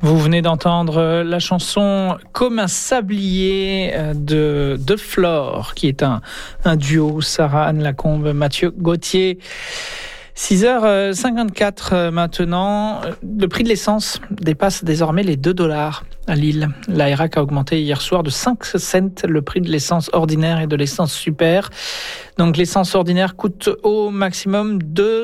Vous venez d'entendre la chanson Comme un sablier de Flore, qui est un duo, Sarah Anne Lacombe, Mathieu Gauthier. 6h54 maintenant, le prix de l'essence dépasse désormais les $2 à Lille. La L'AREC a augmenté hier soir de 5 cents le prix de l'essence ordinaire et de l'essence super. Donc l'essence ordinaire coûte au maximum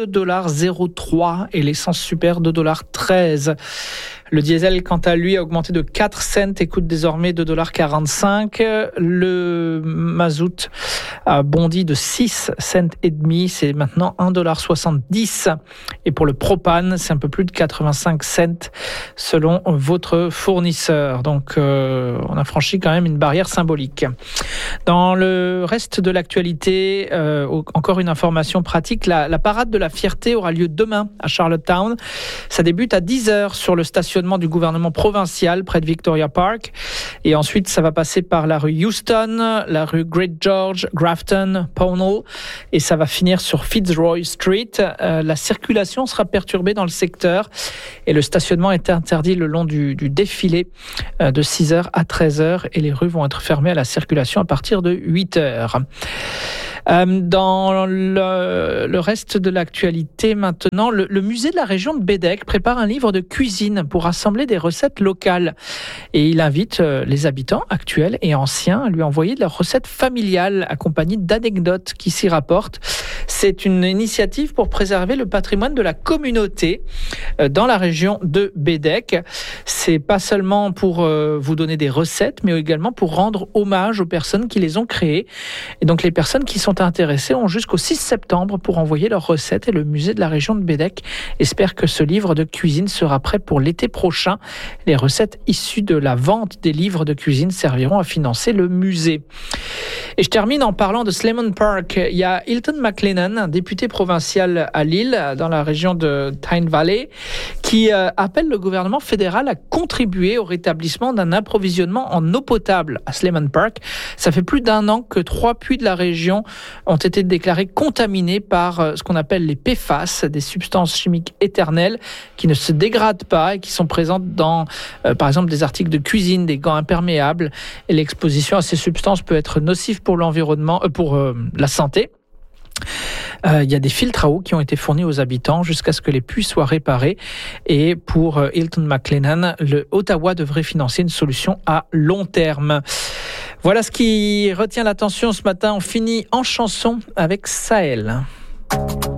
$2,03 et l'essence super $2,13. Le diesel, quant à lui, a augmenté de 4 cents et coûte désormais $2,45. Le mazout a bondi de 6 cents et demi, c'est maintenant $1,70. Et pour le propane, c'est un peu plus de 85 cents selon votre fournisseur. Donc, on a franchi quand même une barrière symbolique. Dans le reste de l'actualité, encore une information pratique, la parade de la fierté aura lieu demain à Charlottetown. Ça débute à 10h sur le stationnement du gouvernement provincial près de Victoria Park. Et ensuite, ça va passer par la rue Houston, la rue Great George, Grafton, Pownall. Et ça va finir sur Fitzroy Street. La circulation sera perturbée dans le secteur. Et le stationnement est interdit le long du défilé de 6h à 13h. Et les rues vont être fermées à la circulation à partir de 8h. Dans le reste de l'actualité maintenant, le musée de la région de Bédek prépare un livre de cuisine pour rassembler des recettes locales. Et il invite les habitants actuels et anciens à lui envoyer de leurs recettes familiales accompagnées d'anecdotes qui s'y rapportent. C'est une initiative pour préserver le patrimoine de la communauté dans la région de Bédek. C'est pas seulement pour vous donner des recettes, mais également pour rendre hommage aux personnes qui les ont créées. Et donc les personnes qui sont intéressés ont jusqu'au 6 septembre pour envoyer leurs recettes et le musée de la région de Bédek espère que ce livre de cuisine sera prêt pour l'été prochain. Les recettes issues de la vente des livres de cuisine serviront à financer le musée. Et je termine en parlant de Sleeman Park. Il y a Hilton McLennan, un député provincial à Lille, dans la région de Tyne Valley, qui appelle le gouvernement fédéral à contribuer au rétablissement d'un approvisionnement en eau potable à Sleeman Park. Ça fait plus d'1 an que 3 puits de la région ont été déclarés contaminés par ce qu'on appelle les PFAS, des substances chimiques éternelles qui ne se dégradent pas et qui sont présentes dans, par exemple, des articles de cuisine, des gants imperméables. Et l'exposition à ces substances peut être nocive pour l'environnement, pour la santé. Il y a des filtres à eau qui ont été fournis aux habitants jusqu'à ce que les puits soient réparés. Et pour Hilton McLennan, le Ottawa devrait financer une solution à long terme. Voilà ce qui retient l'attention ce matin. On finit en chanson avec Sahel.